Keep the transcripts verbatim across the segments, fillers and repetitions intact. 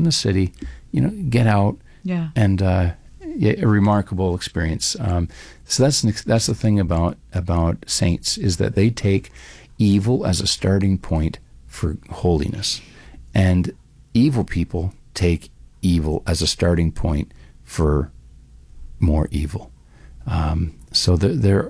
in the city, you know, get out. Yeah. And uh, yeah, a remarkable experience. Um, so that's that's the thing about about saints, is that they take evil as a starting point for holiness, and evil people take evil as a starting point for more evil. Um, so the, their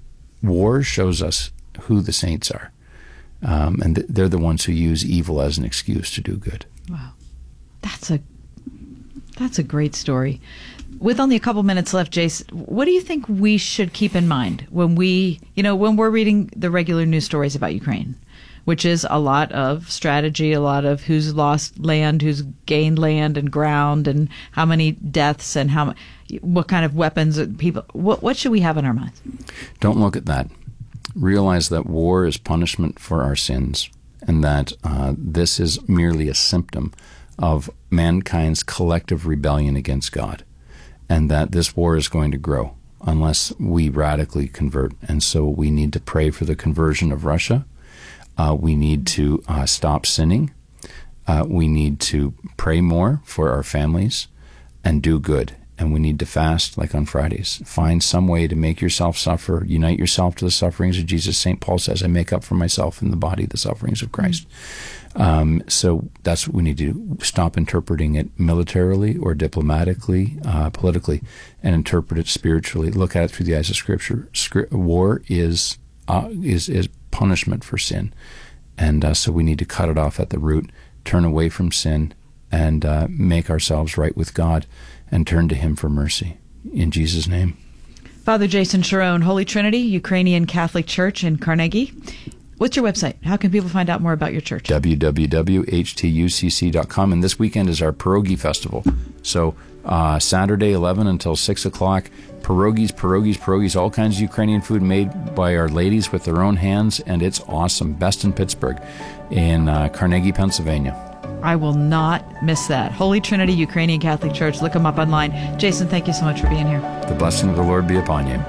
war shows us who the saints are, um, and th- they're the ones who use evil as an excuse to do good. Wow, that's a that's a great story. With only a couple minutes left, Jace, what do you think we should keep in mind when we, you know, when we're reading the regular news stories about Ukraine, which is a lot of strategy, a lot of who's lost land, who's gained land and ground, and how many deaths and how what kind of weapons people. What what should we have in our minds? Don't look at that. Realize that war is punishment for our sins, and that uh, this is merely a symptom of mankind's collective rebellion against God, and that this war is going to grow unless we radically convert. And so we need to pray for the conversion of Russia. Uh, we need to uh, stop sinning. Uh, we need to pray more for our families and do good. And we need to fast, like on Fridays. Find some way to make yourself suffer. Unite yourself to the sufferings of Jesus. Saint Paul says, I make up for myself in the body the sufferings of Christ. Mm-hmm. Um, so that's what we need to do. Stop interpreting it militarily or diplomatically, uh, politically, and interpret it spiritually. Look at it through the eyes of Scripture. Scri- war is, uh, is, is punishment for sin. And uh, so we need to cut it off at the root, turn away from sin, and uh, make ourselves right with God, and turn to Him for mercy. In Jesus' name. Father Jason Cherone, Holy Trinity Ukrainian Catholic Church in Carnegie. What's your website? How can people find out more about your church? w w w dot h t u c c dot com. And this weekend is our Pierogi Festival. So uh, Saturday, eleven until six o'clock, pierogies, pierogies, pierogies, all kinds of Ukrainian food made by our ladies with their own hands, and it's awesome. Best in Pittsburgh, in uh, Carnegie, Pennsylvania. I will not miss that. Holy Trinity Ukrainian Catholic Church. Look them up online. Jason, thank you so much for being here. The blessing of the Lord be upon you.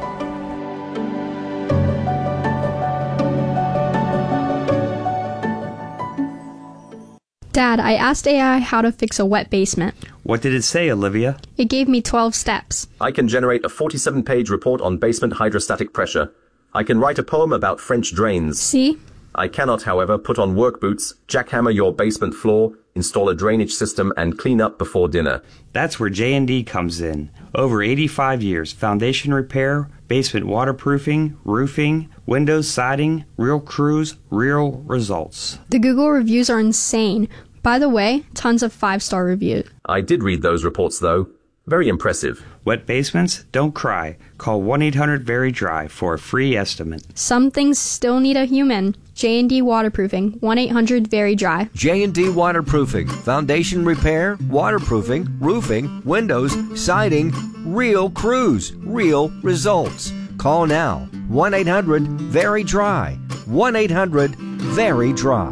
Dad, I asked A I how to fix a wet basement. What did it say, Olivia? It gave me twelve steps. I can generate a forty-seven page report on basement hydrostatic pressure. I can write a poem about French drains. See? I cannot, however, put on work boots, jackhammer your basement floor, install a drainage system, and clean up before dinner. That's where J and D comes in. Over eighty-five years, foundation repair, basement waterproofing, roofing, windows, siding, real crews, real results. The Google reviews are insane. By the way, tons of five-star reviews. I did read those reports, though. Very impressive. Wet basements? Don't cry. Call one eight hundred very dry for a free estimate. Some things still need a human. J and D Waterproofing, one eight hundred very dry. J and D Waterproofing, foundation repair, waterproofing, roofing, windows, siding, real crews, real results. Call now, one eight hundred very dry, one eight hundred very dry.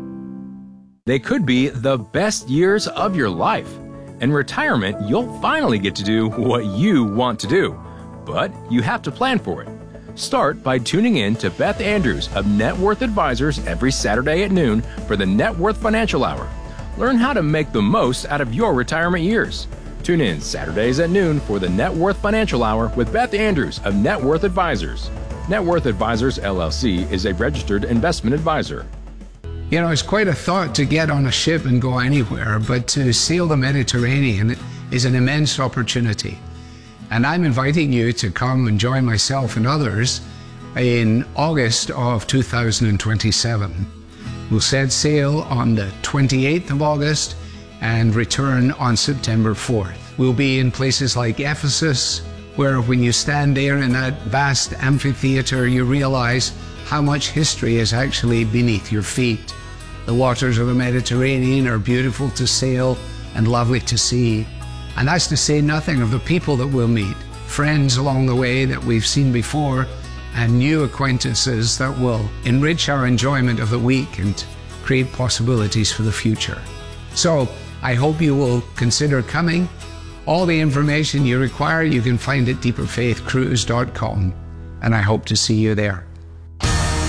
They could be the best years of your life. In retirement, you'll finally get to do what you want to do, but you have to plan for it. Start by tuning in to Beth Andrews of Net Worth Advisors every Saturday at noon for the Net Worth Financial Hour. Learn how to make the most out of your retirement years. Tune in Saturdays at noon for the Net Worth Financial Hour with Beth Andrews of Net Worth Advisors. Net Worth Advisors, L L C is a registered investment advisor. You know, it's quite a thought to get on a ship and go anywhere, but to sail the Mediterranean is an immense opportunity. And I'm inviting you to come and join myself and others in August of two thousand twenty-seven. We'll set sail on the twenty-eighth of August and return on September fourth. We'll be in places like Ephesus, where when you stand there in that vast amphitheater, you realize how much history is actually beneath your feet. The waters of the Mediterranean are beautiful to sail and lovely to see. And that's to say nothing of the people that we'll meet, friends along the way that we've seen before, and new acquaintances that will enrich our enjoyment of the week and create possibilities for the future. So I hope you will consider coming. All the information you require you can find at deeper faith cruise dot com, and I hope to see you there.